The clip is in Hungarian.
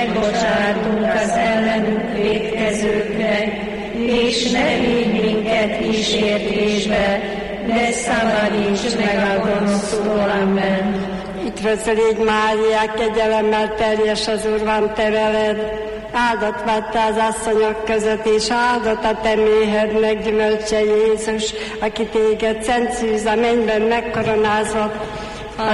megbocsátunk az ellenünk vétkezőknek, és ne vigy minket kísértésbe, de szabadíts meg a gonosztól. Amen. Üdvözöl légy Mária, kegyelemmel teljes az Úr van te veled, áldott vagy te az asszonyok között, és áldott a te méhednek gyümölcse Jézus, aki téged szent szűz a mennyben megkoronázott,